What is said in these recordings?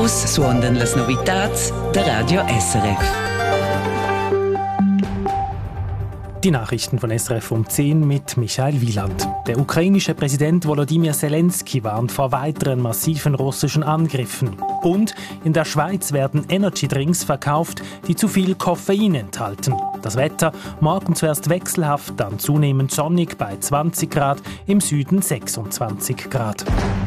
Vus suondan las novitats der Radio SRF. Die Nachrichten von SRF um 10 mit Michael Wieland. Der ukrainische Präsident Volodymyr Zelensky warnt vor weiteren massiven russischen Angriffen. Und in der Schweiz werden Energydrinks verkauft, die zu viel Koffein enthalten. Das Wetter, morgen zuerst wechselhaft, dann zunehmend sonnig bei 20 Grad, im Süden 26 Grad.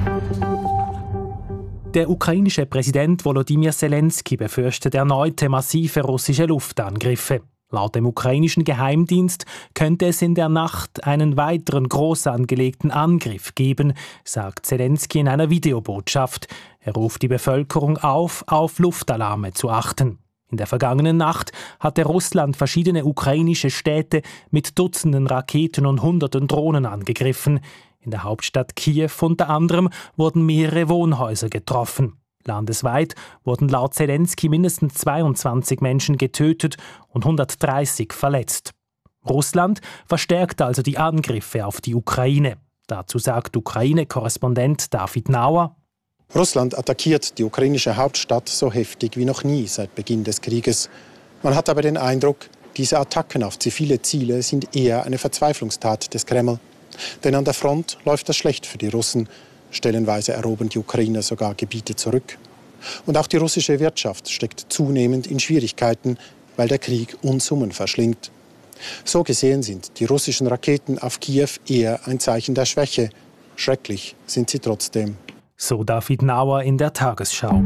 Der ukrainische Präsident Volodymyr Zelensky befürchtet erneute massive russische Luftangriffe. Laut dem ukrainischen Geheimdienst könnte es in der Nacht einen weiteren groß angelegten Angriff geben, sagt Zelensky in einer Videobotschaft. Er ruft die Bevölkerung auf Luftalarme zu achten. In der vergangenen Nacht hatte Russland verschiedene ukrainische Städte mit Dutzenden Raketen und Hunderten Drohnen angegriffen. In der Hauptstadt Kiew unter anderem wurden mehrere Wohnhäuser getroffen. Landesweit wurden laut Zelensky mindestens 22 Menschen getötet und 130 verletzt. Russland verstärkt also die Angriffe auf die Ukraine. Dazu sagt Ukraine-Korrespondent David Nauer: Russland attackiert die ukrainische Hauptstadt so heftig wie noch nie seit Beginn des Krieges. Man hat aber den Eindruck, diese Attacken auf zivile Ziele sind eher eine Verzweiflungstat des Kreml. Denn an der Front läuft das schlecht für die Russen. Stellenweise erobern die Ukrainer sogar Gebiete zurück. Und auch die russische Wirtschaft steckt zunehmend in Schwierigkeiten, weil der Krieg Unsummen verschlingt. So gesehen sind die russischen Raketen auf Kiew eher ein Zeichen der Schwäche. Schrecklich sind sie trotzdem. So David Nauer in der Tagesschau.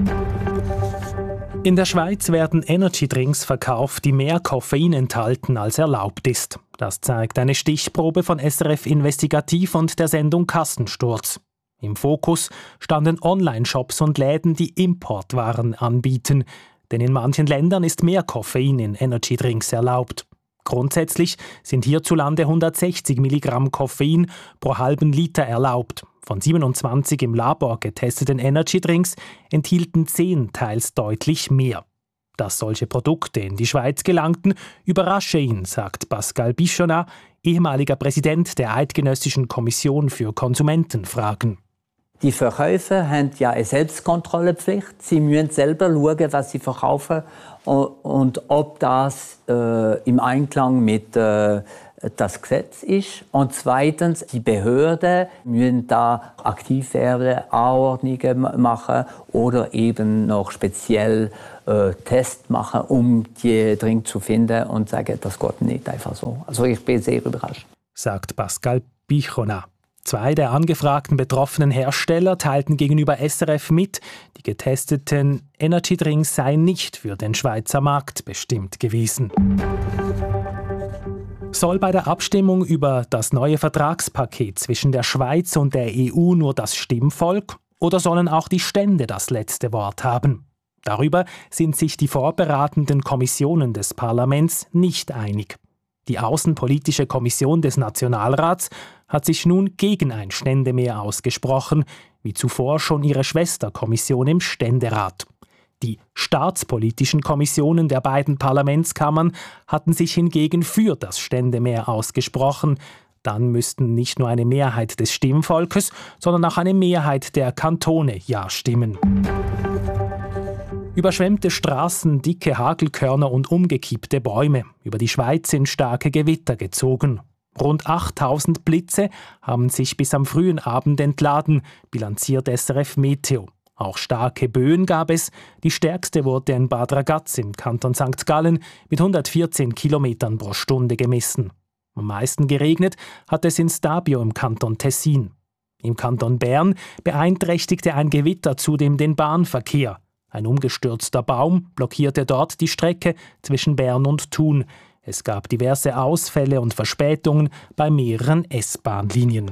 In der Schweiz werden Energydrinks verkauft, die mehr Koffein enthalten, als erlaubt ist. Das zeigt eine Stichprobe von SRF Investigativ und der Sendung Kassensturz. Im Fokus standen Online-Shops und Läden, die Importwaren anbieten. Denn in manchen Ländern ist mehr Koffein in Energydrinks erlaubt. Grundsätzlich sind hierzulande 160 Milligramm Koffein pro halben Liter erlaubt. Von 27 im Labor getesteten Energydrinks enthielten 10 teils deutlich mehr. Dass solche Produkte in die Schweiz gelangten, überrasche ihn, sagt Pascal Bichonnat, ehemaliger Präsident der Eidgenössischen Kommission für Konsumentenfragen. Die Verkäufer haben ja eine Selbstkontrollepflicht. Sie müssen selber schauen, was sie verkaufen und ob das im Einklang mit das Gesetz ist. Und zweitens, die Behörden müssen da aktiv werden, Anordnungen machen oder eben noch speziell Tests machen, um die Drink zu finden und sagen, das geht nicht einfach so. Also ich bin sehr überrascht. Sagt Pascal Bichonnat. 2 der angefragten betroffenen Hersteller teilten gegenüber SRF mit, die getesteten Energydrinks seien nicht für den Schweizer Markt bestimmt gewesen. Soll bei der Abstimmung über das neue Vertragspaket zwischen der Schweiz und der EU nur das Stimmvolk oder sollen auch die Stände das letzte Wort haben? Darüber sind sich die vorberatenden Kommissionen des Parlaments nicht einig. Die Außenpolitische Kommission des Nationalrats hat sich nun gegen ein Ständemehr ausgesprochen, wie zuvor schon ihre Schwesterkommission im Ständerat. Die staatspolitischen Kommissionen der beiden Parlamentskammern hatten sich hingegen für das Ständemehr ausgesprochen. Dann müssten nicht nur eine Mehrheit des Stimmvolkes, sondern auch eine Mehrheit der Kantone Ja stimmen. Überschwemmte Straßen, dicke Hagelkörner und umgekippte Bäume. Über die Schweiz sind starke Gewitter gezogen. Rund 8000 Blitze haben sich bis am frühen Abend entladen, bilanziert SRF Meteo. Auch starke Böen gab es. Die stärkste wurde in Bad Ragaz im Kanton St. Gallen mit 114 Kilometern pro Stunde gemessen. Am meisten geregnet hat es in Stabio im Kanton Tessin. Im Kanton Bern beeinträchtigte ein Gewitter zudem den Bahnverkehr. Ein umgestürzter Baum blockierte dort die Strecke zwischen Bern und Thun. Es gab diverse Ausfälle und Verspätungen bei mehreren S-Bahn-Linien.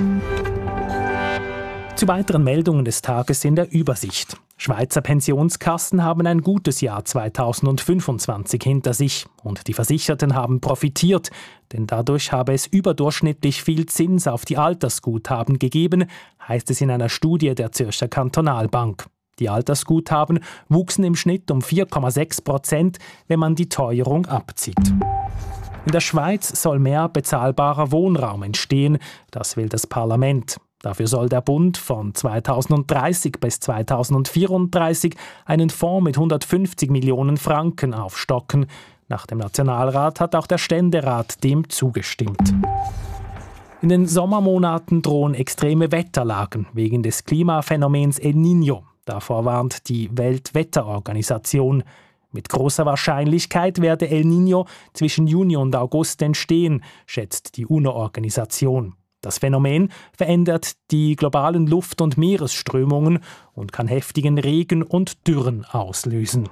Zu weiteren Meldungen des Tages in der Übersicht. Schweizer Pensionskassen haben ein gutes Jahr 2025 hinter sich und die Versicherten haben profitiert, denn dadurch habe es überdurchschnittlich viel Zins auf die Altersguthaben gegeben, heißt es in einer Studie der Zürcher Kantonalbank. Die Altersguthaben wuchsen im Schnitt um 4,6%, wenn man die Teuerung abzieht. In der Schweiz soll mehr bezahlbarer Wohnraum entstehen, das will das Parlament. Dafür soll der Bund von 2030 bis 2034 einen Fonds mit 150 Millionen Franken aufstocken. Nach dem Nationalrat hat auch der Ständerat dem zugestimmt. In den Sommermonaten drohen extreme Wetterlagen wegen des Klimaphänomens El Niño. Davor warnt die Weltwetterorganisation. Mit großer Wahrscheinlichkeit werde El Niño zwischen Juni und August entstehen, schätzt die UNO-Organisation. Das Phänomen verändert die globalen Luft- und Meeresströmungen und kann heftigen Regen und Dürren auslösen.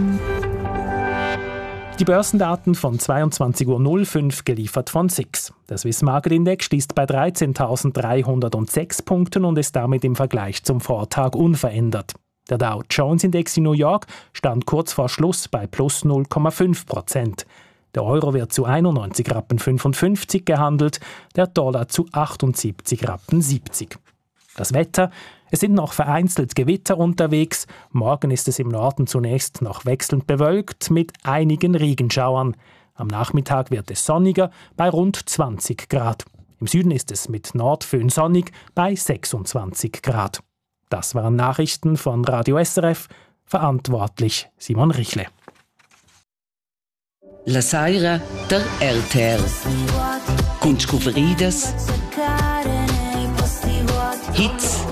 Die Börsendaten von 22.05 Uhr geliefert von SIX. Der Swiss Market Index schließt bei 13.306 Punkten und ist damit im Vergleich zum Vortag unverändert. Der Dow Jones Index in New York stand kurz vor Schluss bei plus 0,5%. Der Euro wird zu 91,55 Rappen gehandelt, der Dollar zu 78,70 Rappen. Das Wetter: Es sind noch vereinzelt Gewitter unterwegs. Morgen ist es im Norden zunächst noch wechselnd bewölkt mit einigen Regenschauern. Am Nachmittag wird es sonniger bei rund 20 Grad. Im Süden ist es mit Nordföhn sonnig bei 26 Grad. Das waren Nachrichten von Radio SRF. Verantwortlich Simon Richle. La Saira der RTL. Kunstschuferides. Hits.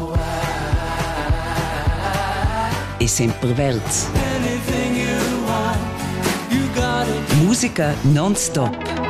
E semperverts. Musica non-stop.